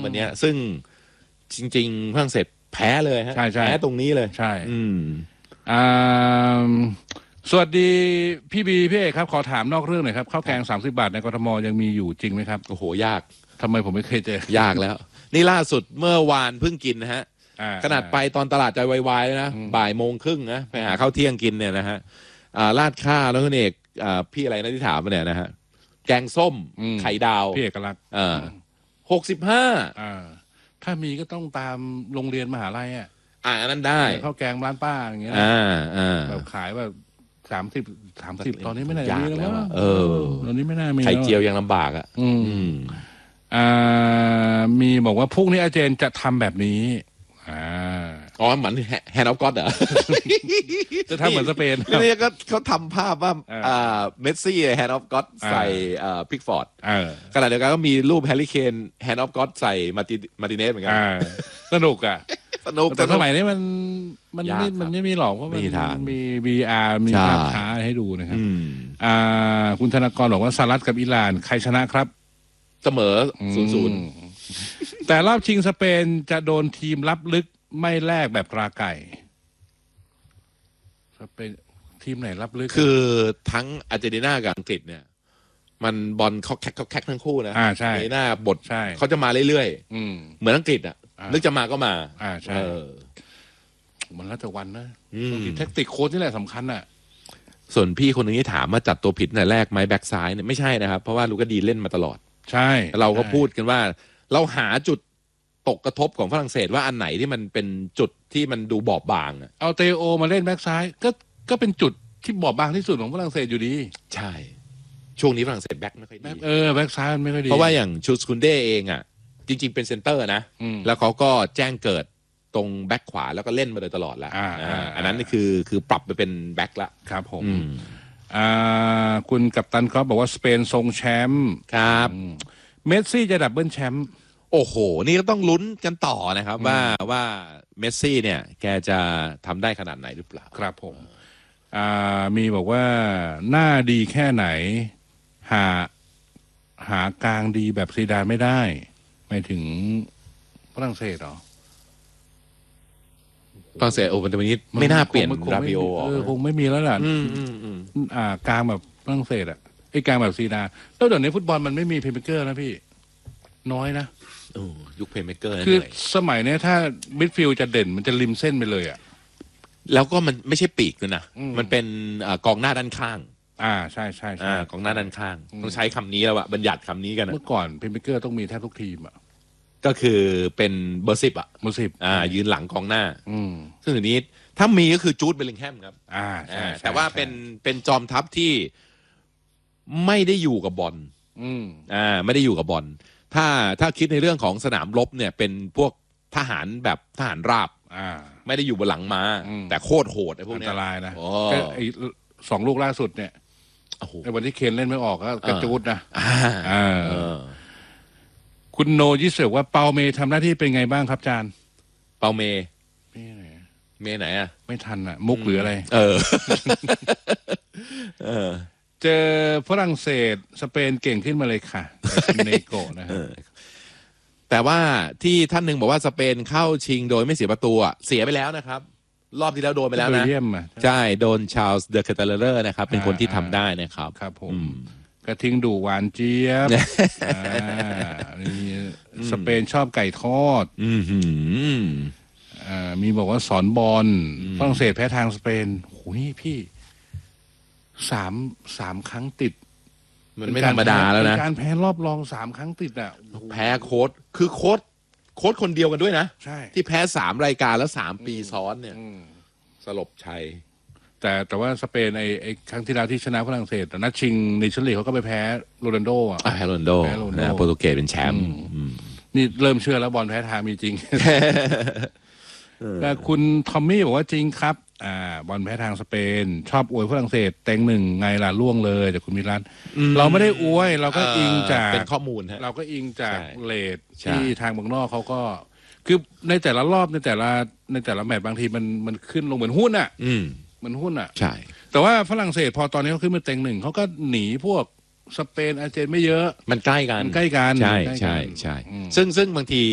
วันนี้ซึ่งจริงๆฝรั่งเศสแพ้เลยฮะแพ้ตรงนี้เลยใช่สวัสดีพี่บีพี่เอกครับขอถามนอกเรื่องหน่อยครับข้าวแกง30 บาทในกทมยังมีอยู่จริงไหมครับโอ้โหยากทำไมผมไม่เคยเจอยากแล้วนี่ล่าสุดเมื่อวานเพิ่งกินนะฮะขนาดไปตอนตลาดใจวายๆนะ13:30นะไปหาข้าวเที่ยงกินเนี่ยนะฮะราดข้าวแล้วคุณเอกพี่อะไรนะที่ถามมาเนี่ยนะฮะแกงส้มไข่ดาวพี่เอกลักษณ์ 65 ถ้ามีก็ต้องตามโรงเรียนมหาลัยอันนั้นได้ข้าวแกงร้านป้าอย่างเงี้ยแบบขายแบบ30ตอนนี้ไม่น่ามีแล้วตอนนี้ไม่น่ามีไข่เจียวยังลำบากมีบอกว่าพรุ่งนี้อาเจนจะทำแบบนี้เหมือนแฮนด์ออฟก็อดเหรอจะทำเหมือนสเปนนี่ก็เขาทำภาพว่าเมสซี่แฮนด์ออฟก็อดใส่พิกฟอร์ดขณะเดียวกันก็มีรูปแฮร์รี่เคนแฮนด์ออฟก็อดใส่มาร์ติเนสเหมือนกันสนุกแต่สมัยนี้มันไม่มีหรอกเพราะมันมี VR มีภาพช้าให้ดูนะครับคุณธนากรบอกว่าสหรัฐกับอิหร่านใครชนะครับเสมอ 0-0 แต่รอบชิงสเปนจะโดนทีมลับลึกไม่แลกแบบตราไก่สเปนทีมไหนลับลึกคือทั้งอาร์เจนตินากับอังกฤษเนี่ยมันบอลเขาแคกทั้งคู่นะใช่ในหน้าบทเขาจะมาเรื่อยๆเหมือนอังกฤษนึกจะมาก็มาใช่มันแล้วแต่วันนะแทคติกโค้ชนี่แหละสำคัญส่วนพี่คนนึงที่ถามมาจัดตัวผิดในแรกไหมแบ็กซ้ายเนี่ยไม่ใช่นะครับเพราะว่าลูกก็ดีเล่นมาตลอดใช่เราก็พูดกันว่าเราหาจุดตกกระทบของฝรั่งเศสว่าอันไหนที่มันเป็นจุดที่มันดูบอบบางเอาเตโอมาเล่นแบ็กซ้ายก็เป็นจุดที่บอบบางที่สุดของฝรั่งเศสอยู่ดีใช่ช่วงนี้ฝรั่งเศสแบ็กไม่ค่อยดีแบ็กซ้ายมันไม่ค่อยดีเพราะว่าอย่างชูสคุนเดเองจริงๆเป็นเซนเตอร์นะแล้วเขาก็แจ้งเกิดตรงแบ็กขวาแล้วก็เล่นมาโดยตลอดแล้วอันนั้นคือปรับไปเป็นแบ็กละครับผมคุณกัปตันครับบอกว่าสเปนทรงแชมป์ครับเมสซี่จะดับเบิลแชมป์โอ้โหนี่ก็ต้องลุ้นกันต่อนะครับว่าเมสซี่เนี่ยแกจะทำได้ขนาดไหนหรือเปล่าครับผมมีบอกว่าหน้าดีแค่ไหนหากลางดีแบบซีดานไม่ได้หมายถึงฝรั่งเศสเหรอฝรั่งเศสวันนี้ไม่น่าเปลี่ยนราบิโอคงไม่มีแล้วล่ะกลางแบบฝรั่งเศสไอ้กลางแบบซีดานแล้วเดี๋ยวนี้ฟุตบอลมันไม่มีเพลย์เมคเกอร์นะพี่น้อยนะยุคเพลย์เมคเกอร์คือสมัยนี้ถ้ามิดฟิลด์จะเด่นมันจะริมเส้นไปเลยแล้วก็มันไม่ใช่ปีกเลยนะมันเป็นกองหน้าด้านข้างใช่กองหน้าด้านข้างต้องใช้คำนี้แล้วบัญญัติคำนี้กันเมื่อก่อนเพลย์เมคเกอร์ต้องมีแทบทุกทีมก็คือเป็นเบอร์ 10 เบอร์ 10 ยืนหลังกองหน้าซึ่งทีนี้ถ้ามีก็คือจูดเบลลิงแฮมครับแต่ว่าเป็นจอมทัพที่ไม่ได้อยู่กับบอลไม่ได้อยู่กับบอลถ้าคิดในเรื่องของสนามรบเนี่ยเป็นพวกทหารแบบทหารราบไม่ได้อยู่บนหลังม้าแต่โคตรโหดไอ้พวกนี้อันตรายนะก็ไอ้2 ลูกล่าสุดเนี่ยในวันที่เคนเล่นไม่ออกก็กระจูดนะคุณโนยิเสกว่าเปาเมทำหน้าที่เป็นไงบ้างครับอาจารย์เปาเมไหนไม่ทันมุกหรืออะไรเจอฝรั่งเศสสเปนเก่งขึ้นมาเลยค่ะเนโกนะฮะแต่ว่าที่ท่านหนึ่งบอกว่าสเปนเข้าชิงโดยไม่เสียประตูเสียไปแล้วนะครับรอบที่แล้วโดนไปแล้วนะใช่โดนชาร์ลส์เดอเคเตเลอร์นะครับเป็นคนที่ทำได้นะครับครับผมกระทิงดูหวานเจี๊ยบสเปนชอบไก่ทอดมีบอกว่าสอนบอลฝรั่งเศสแพ้ทางสเปนโอ้ยพี่3 ครั้งติดมันไม่ธรรมดาแล้วนะการแพ้รอบรอง3 ครั้งติดแพ้โค้ชคือโค้ชคนเดียวกันด้วยนะใช่ที่แพ้3 รายการแล้ว3 ปีซ้อนเนี่ยสลบชัยแต่ว่าสเปนไอ้ครั้งที่แล้วที่ชนะฝรั่งเศสนัดชิงในชั้นลีกเขาก็ไปแพ้โรนัลโดแพ้โรนัลโดนะโปรตุเกสเป็นแชมป์นี่เริ่มเชื่อแล้วบอลแพ้ทางมีจริงแต่คุณทอมมี่บอกว่าจริงครับบอลแพ้ทางสเปนชอบอวยฝรั่งเศสเต็ง1ไงล่ะล่วงเลยจากคุณมิลันเราไม่ได้อวยเราก็อิงจากเป็นข้อมูลเราก็อิงจากเรทที่ทางเมืองนอกเขาก็คือในแต่ละรอบในแต่ละแมตช์บางทีมันขึ้นลงเหมือนหุ้นเหมือนหุ้นใช่แต่ว่าฝรั่งเศสพอตอนนี้เขาขึ้นมาเต็ง1เขาก็หนีพวกสเปนอาร์เจนไม่เยอะมันใกล้กันใช่ซึ่งบางที